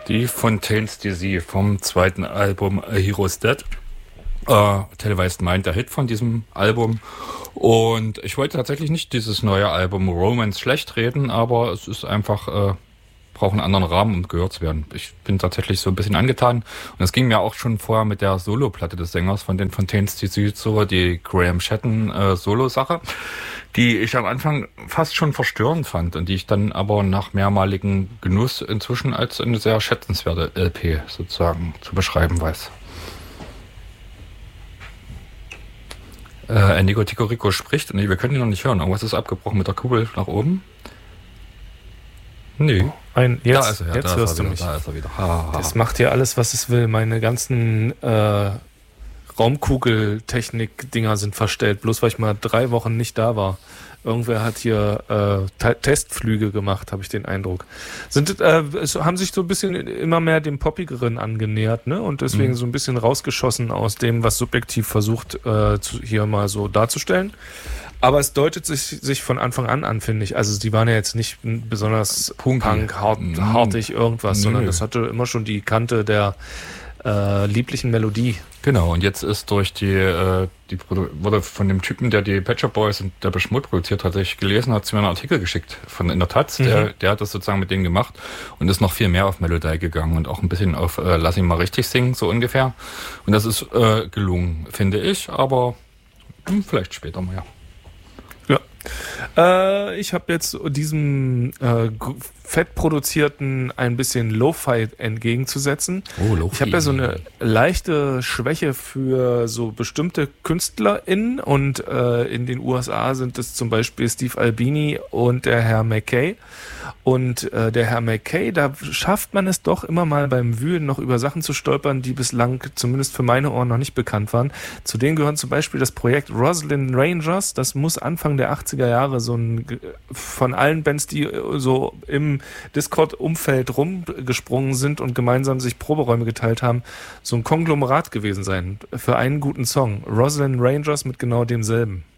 Die Fontaines DC vom zweiten Album A Hero's Dead. Televised Mind, der Hit von diesem Album. Und ich wollte tatsächlich nicht dieses neue Album Romance schlecht reden, aber es ist einfach, braucht einen anderen Rahmen, um gehört zu werden. Ich bin tatsächlich so ein bisschen angetan. Und es ging mir auch schon vorher mit der Solo-Platte des Sängers von den Fontaines DC so, die Graham Shatton Solo-Sache, die ich am Anfang fast schon verstörend fand und die ich dann aber nach mehrmaligem Genuss inzwischen als eine sehr schätzenswerte LP sozusagen zu beschreiben weiß. Enigo Ticorico spricht. Nee, wir können ihn noch nicht hören. Irgendwas ist abgebrochen mit der Kugel nach oben. Nee. Jetzt hörst du mich. Da ist er wieder. Ha. Das macht ja alles, was es will. Meine ganzen Raumkugeltechnik-Dinger sind verstellt. Bloß weil ich mal 3 Wochen nicht da war. Irgendwer hat hier Testflüge gemacht, habe ich den Eindruck. Es haben sich so ein bisschen immer mehr dem Poppigeren angenähert, ne? Und deswegen so ein bisschen rausgeschossen aus dem, was subjektiv versucht, hier mal so darzustellen. Aber es deutet sich von Anfang an, finde ich. Also die waren ja jetzt nicht besonders hartig irgendwas, sondern das hatte immer schon die Kante der lieblichen Melodie. Genau, und jetzt ist durch wurde von dem Typen, der die Pet Shop Boys und der Beschmut produziert, tatsächlich gelesen, hat sie mir einen Artikel geschickt in der Taz, der hat das sozusagen mit denen gemacht und ist noch viel mehr auf Melodie gegangen und auch ein bisschen auf Lass ihn mal richtig singen, so ungefähr. Und das ist gelungen, finde ich, aber vielleicht später mal, ja. Ich habe jetzt diesem fettproduzierten ein bisschen Lo-Fi entgegenzusetzen. Oh, Lo-Fi. Ich habe ja so eine leichte Schwäche für so bestimmte KünstlerInnen und in den USA sind es zum Beispiel Steve Albini und der Herr McKay. Und der Herr McKay, da schafft man es doch immer mal beim Wühlen noch über Sachen zu stolpern, die bislang zumindest für meine Ohren noch nicht bekannt waren. Zu denen gehören zum Beispiel das Projekt Rosalind Rangers. Das muss Anfang der 80er Jahre so von allen Bands, die so im Discord-Umfeld rumgesprungen sind und gemeinsam sich Proberäume geteilt haben, so ein Konglomerat gewesen sein für einen guten Song. Rosalind Rangers mit genau demselben.